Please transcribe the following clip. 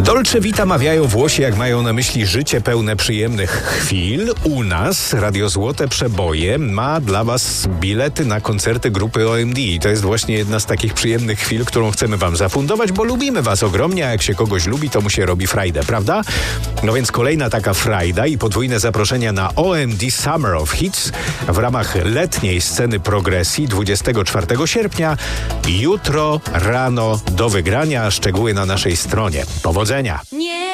Dolce Vita mawiają Włosi, jak mają na myśli życie pełne przyjemnych chwil. U nas Radio Złote Przeboje ma dla Was bilety na koncerty grupy OMD. I to jest właśnie jedna z takich przyjemnych chwil, którą chcemy Wam zafundować, bo lubimy Was ogromnie, a jak się kogoś lubi, to mu się robi frajdę, prawda? No więc kolejna taka frajda i podwójne zaproszenia na OMD Summer of Hits w ramach letniej sceny progresji 24 sierpnia. Jutro rano do wygrania, szczegóły na naszej stronie. Powodzenia! Nie.